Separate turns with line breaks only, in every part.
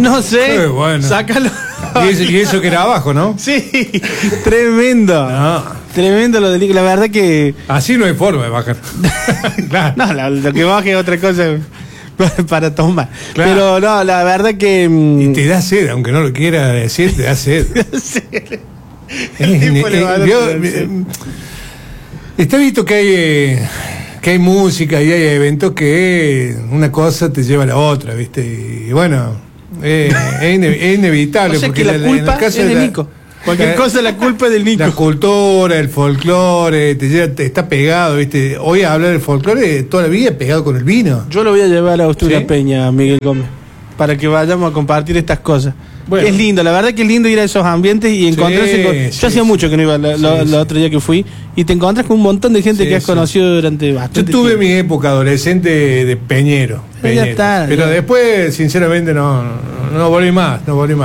No sé.
Bueno.
Sácalo.
Y eso que era abajo, ¿no?
Sí, tremendo.
No.
Tremendo lo del Nico. La verdad que.
Así no hay forma de bajar. Claro.
No, lo que baje es otra cosa para tomar.
Claro.
Pero no, la verdad que.
Y te da sed, aunque no lo quiera decir, te da sed. Está visto que hay música y hay eventos que una cosa te lleva a la otra, ¿viste? Y bueno, es inevitable.
O sea,
porque
que la culpa es de Nico. Cualquier cosa, la culpa es del Nico.
La cultura, el folclore, te está pegado, ¿viste? Hoy hablar del folclore toda la vida pegado con el vino.
Yo lo voy a llevar a Asturias
¿Sí?
Peña, Miguel Gómez, para que vayamos a compartir estas cosas.
Bueno.
Es lindo, la verdad que es lindo ir a esos ambientes y encontrarse con... Yo hacía mucho que no iba el otro día que fui, y te encontrras con un montón de gente que has conocido durante bastante
Yo tuve
tiempo.
mi época adolescente de Peñero.
Ya está,
pero
ya.
después, sinceramente, no volví más.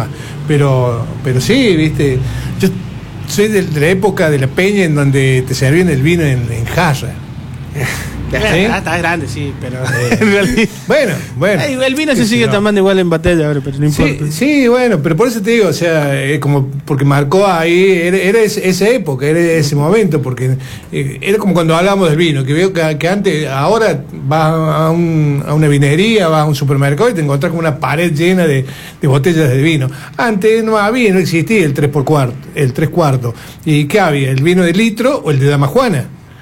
Pero sí, ¿viste? Yo soy de la época de la Peña en donde te servían el vino en jarra. ¿Sí?
Está grande, sí, pero en realidad...
Bueno.
El vino se sigue tomando igual en botella ahora, pero no importa.
Sí, bueno, pero por eso te digo, o sea, es como porque marcó ahí, era esa época, era ese momento, porque era como cuando hablábamos del vino, que veo que antes, ahora vas a una vinería, vas a un supermercado y te encontrás con una pared llena de botellas de vino. Antes no existía el 3x4, el 3/4. ¿Y qué había? ¿El vino de litro o el de Dama Juana?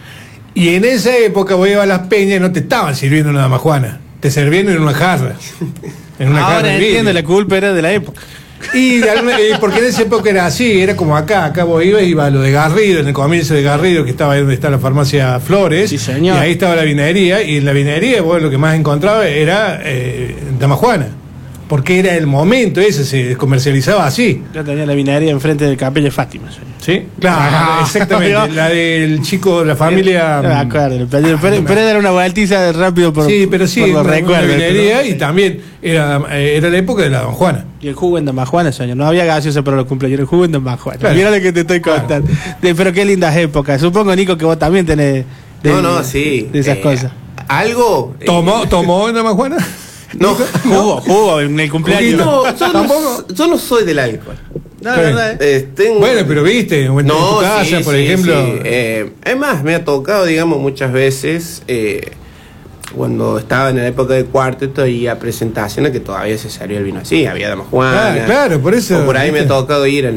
Y en esa época vos ibas a las peñas y no te estaban sirviendo una Dama Juana, te servían en una jarra. En una jarra
Ahora
de vidrio.
entiendo, la culpa era de la época.
Y porque en esa época era así, era como acá vos iba a lo de Garrido, en el comienzo de Garrido, que estaba ahí donde está la farmacia Flores,
Sí, señor.
y ahí estaba la vinería, y en la vinería vos lo que más encontraba era Dama Juana, porque era el momento ese, se comercializaba así.
Yo tenía la vinería enfrente del Capilla Fátima, señor.
¿Sí? Claro, exactamente, la del chico, la familia...
No me acuerdo, pero era una vueltiza rápido por
Sí, pero sí,
por los
una
recuerdos.
vinería,
¿no?
y también era la época de la Don Juana.
Y el jugo en Damajuana, señor. No había gaseosa para los cumpleaños, el jugo en Damajuana.
Claro.
Mira lo que te estoy contando. Pero qué lindas épocas. Supongo, Nico, que vos también tenés
Sí.
de esas cosas.
Algo.
¿Tomó en Dama Juana?
No,
Jugo en el cumpleaños.
no, yo no soy del alcohol.
No, la verdad,
Bueno, pero viste, en tu casa, por ejemplo.
Sí. Es más, me ha tocado, digamos, muchas veces, cuando estaba en la época de cuarteto y a presentaciones que todavía se salió el vino así, había Dama Juana.
Claro, por eso.
O por ahí me ha
¿viste?
tocado ir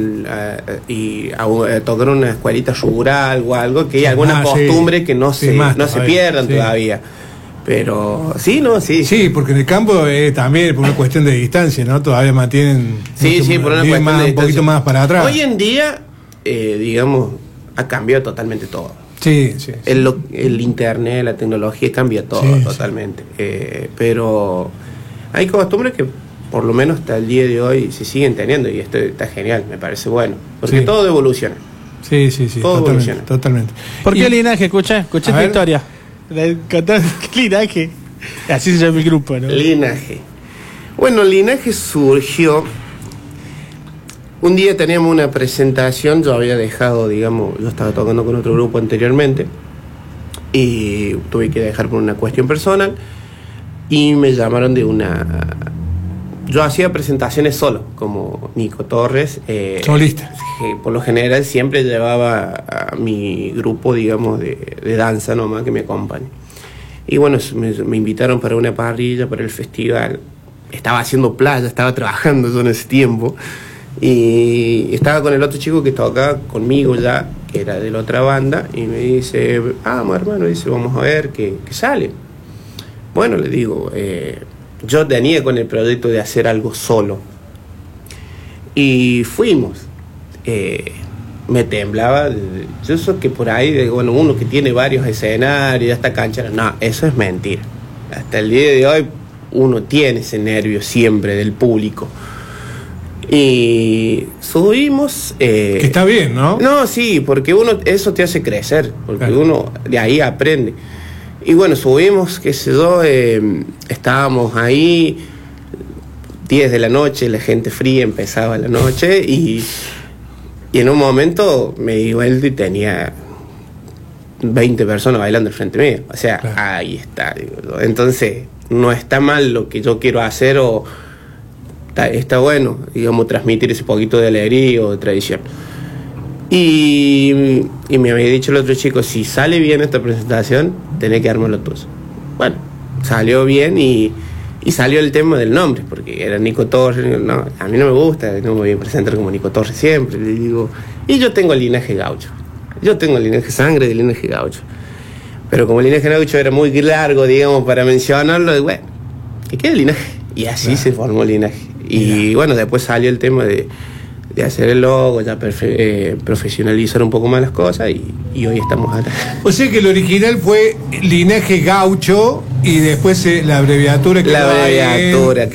a tocar una escuelita rural o algo, que hay alguna
sí.
costumbre que no
Sí,
se
más
pierdan
sí.
todavía. Pero sí.
Sí, porque en el campo también por una cuestión de distancia, ¿no? Todavía mantienen.
Sí, por una cuestión de
un poquito
distancia.
más para atrás.
Hoy en día, digamos, ha cambiado totalmente todo.
Sí.
El internet, la tecnología cambia todo
Sí,
totalmente. Pero hay costumbres que por lo menos hasta el día de hoy se siguen teniendo y esto está genial, me parece bueno. Porque
Sí.
todo evoluciona.
Sí,
Todo
totalmente,
evoluciona.
totalmente.
¿Por
Y-
qué linaje? Escuché
A
esta
ver.
historia. ¿Qué linaje? Así se llama el grupo, ¿no?
Linaje. Bueno, Linaje surgió. Un día teníamos una presentación, yo había dejado, digamos, yo estaba tocando con otro grupo anteriormente y tuve que dejar por una cuestión personal y me llamaron de una... Yo hacía presentaciones solo, como Nico Torres.
Solista.
Que por lo general siempre llevaba a mi grupo, digamos, de danza nomás que me acompañe. Y bueno, me invitaron para una parrilla, para el festival. Estaba haciendo playa, estaba trabajando yo en ese tiempo. Y estaba con el otro chico que tocaba conmigo ya, que era de la otra banda. Y me dice, hermano, dice, vamos a ver qué sale. Bueno, le digo, yo tenía con el proyecto de hacer algo solo. Y fuimos. Me temblaba. Yo sé que por ahí, bueno, uno que tiene varios escenarios, hasta cancha. No, eso es mentira. Hasta el día de hoy uno tiene ese nervio siempre del público. Y subimos.
Que está bien, ¿no?
No, sí, porque eso te hace crecer, porque
Claro.
uno de ahí aprende. Y bueno, subimos, qué sé yo, estábamos ahí, 10 de la noche, la gente fría, empezaba la noche, y en un momento me di vuelta y tenía 20 personas bailando al frente mío. O sea,
Claro.
ahí está. Digo yo. Entonces, no está mal lo que yo quiero hacer o está bueno, digamos, transmitir ese poquito de alegría o de tradición. Y me había dicho el otro chico, si sale bien esta presentación, tenés que armarlo tú. Bueno, salió bien y salió el tema del nombre, porque era Nico Torres. No, a mí no me gusta, no me voy a presentar como Nico Torres siempre, le digo. Y yo tengo el linaje gaucho, yo tengo el linaje sangre del linaje gaucho. Pero como el linaje gaucho era muy largo, digamos, para mencionarlo, y bueno, que quede el linaje. Y así se formó el linaje. Y bueno, después salió el tema de hacer el logo, ya profesionalizar un poco más las cosas y hoy estamos acá.
O sea que el original fue linaje gaucho y después la abreviatura que
la abreviatura